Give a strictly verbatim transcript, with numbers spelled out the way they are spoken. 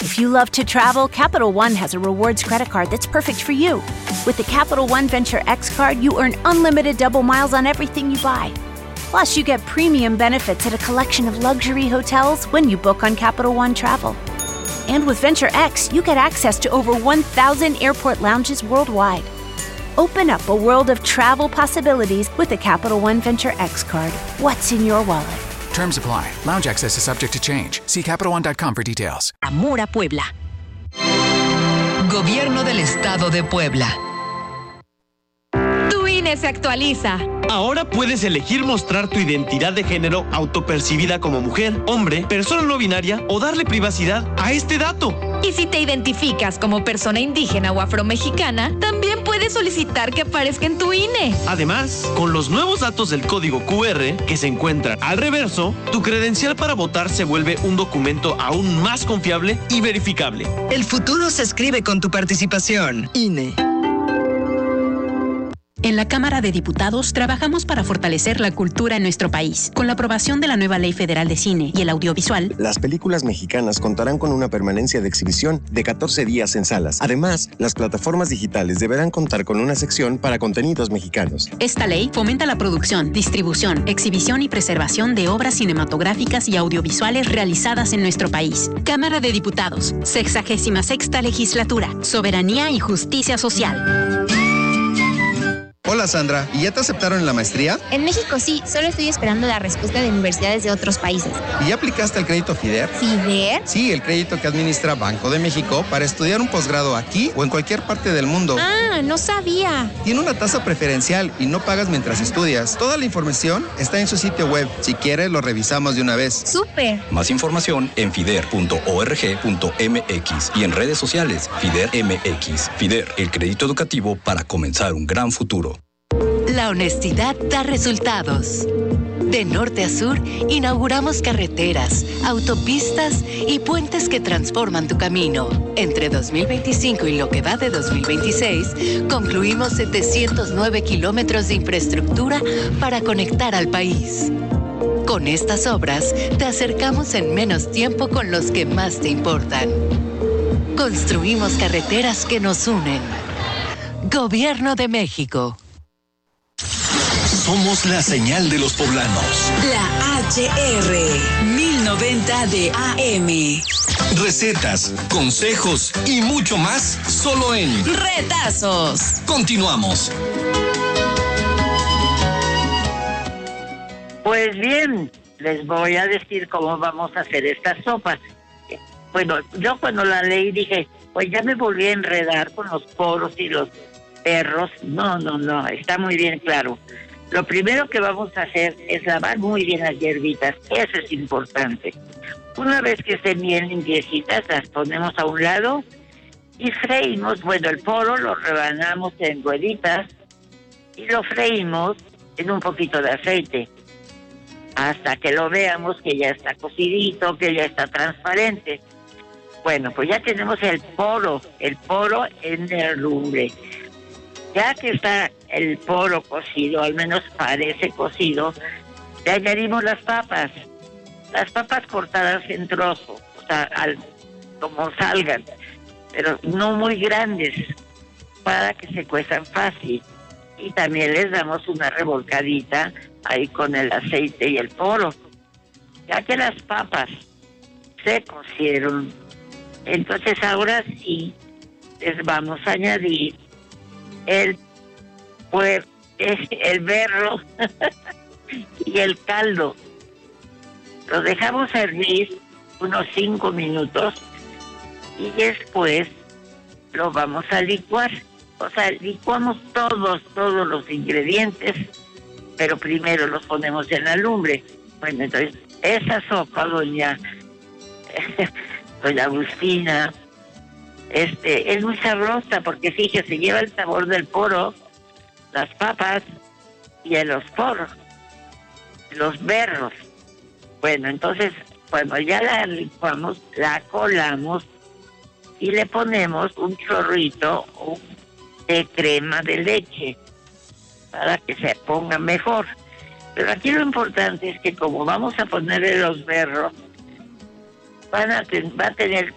If you love to travel, Capital One has a rewards credit card that's perfect for you. With the Capital One Venture X card, you earn unlimited double miles on everything you buy. Plus, you get premium benefits at a collection of luxury hotels when you book on Capital One Travel. And with Venture X, you get access to over one thousand airport lounges worldwide. Open up a world of travel possibilities with the Capital One Venture X card. What's in your wallet? Terms apply. Lounge access is subject to change. See Capital One dot com for details. Amor a Puebla. Gobierno del Estado de Puebla. Tu I N E se actualiza. Ahora puedes elegir mostrar tu identidad de género autopercibida como mujer, hombre, persona no binaria o darle privacidad a este dato. Y si te identificas como persona indígena o afromexicana, también puedes solicitar que aparezca en tu I N E. Además, con los nuevos datos del código Q R que se encuentran al reverso, tu credencial para votar se vuelve un documento aún más confiable y verificable. El futuro se escribe con tu participación. I N E. En la Cámara de Diputados trabajamos para fortalecer la cultura en nuestro país. Con la aprobación de la nueva Ley Federal de Cine y el Audiovisual, las películas mexicanas contarán con una permanencia de exhibición de catorce días en salas. Además, las plataformas digitales deberán contar con una sección para contenidos mexicanos. Esta ley fomenta la producción, distribución, exhibición y preservación de obras cinematográficas y audiovisuales realizadas en nuestro país. Cámara de Diputados, sexagésima sexta Legislatura, Soberanía y Justicia Social. Hola Sandra, ¿y ya te aceptaron en la maestría? En México sí, solo estoy esperando la respuesta de universidades de otros países. ¿Y ya aplicaste el crédito FIDER? ¿FIDER? Sí, el crédito que administra Banco de México para estudiar un posgrado aquí o en cualquier parte del mundo. Ah, no sabía. Tiene una tasa preferencial y no pagas mientras estudias. Toda la información está en su sitio web. Si quieres, lo revisamos de una vez. ¡Súper! Más información en fider punto org punto m x y en redes sociales FIDER M X. FIDER, el crédito educativo para comenzar un gran futuro. La honestidad da resultados. De norte a sur, inauguramos carreteras, autopistas y puentes que transforman tu camino. Entre dos mil veinticinco y lo que va de dos mil veintiséis, concluimos setecientos nueve kilómetros de infraestructura para conectar al país. Con estas obras, te acercamos en menos tiempo con los que más te importan. Construimos carreteras que nos unen. Gobierno de México. Somos la señal de los poblanos. La H R mil noventa de A M. Recetas, consejos y mucho más solo en Retazos. Continuamos. Pues bien, les voy a decir cómo vamos a hacer esta sopa. Bueno, yo cuando la leí dije, pues ya me volví a enredar con los poros y los perros. No, no, no, está muy bien claro. Lo primero que vamos a hacer es lavar muy bien las hierbitas. Eso es importante. Una vez que estén bien limpiecitas, las ponemos a un lado y freímos. Bueno, el poro lo rebanamos en rueditas y lo freímos en un poquito de aceite hasta que lo veamos que ya está cocidito, que ya está transparente. Bueno, pues ya tenemos el poro, el poro en herrumbre. Ya que está el poro cocido, al menos parece cocido, le añadimos las papas. Las papas cortadas en trozos, o sea, al, como salgan, pero no muy grandes, para que se cuezan fácil. Y también les damos una revolcadita ahí con el aceite y el poro. Ya que las papas se cocieron, entonces ahora sí les vamos a añadir el pues el berro y el caldo. Lo dejamos hervir unos cinco minutos y después lo vamos a licuar. O sea, licuamos todos, todos los ingredientes, pero primero los ponemos en la lumbre. Bueno, entonces, esa sopa, doña, doña Agustina, este, es muy sabrosa porque, fíjese, lleva el sabor del poro, las papas y de los poros, los berros. Bueno, entonces, cuando ya la licuamos, la colamos y le ponemos un chorrito de crema de leche para que se ponga mejor. Pero aquí lo importante es que como vamos a ponerle los berros, van a ten, va a tener